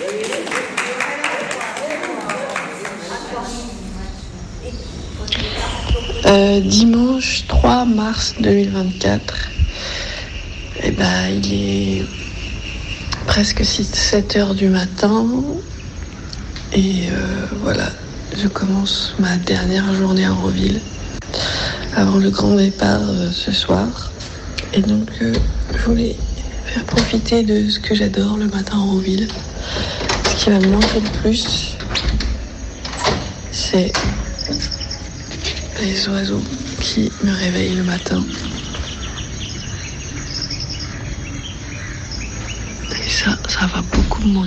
Dimanche 3 mars 2024, il est presque 7 heures du matin et voilà, je commence ma dernière journée à Roville avant le grand départ ce soir. Et donc je voulais faire profiter de ce que j'adore le matin à Roville. Ce qui va me manquer le plus, c'est les oiseaux qui me réveillent le matin. Et ça va beaucoup me manquer.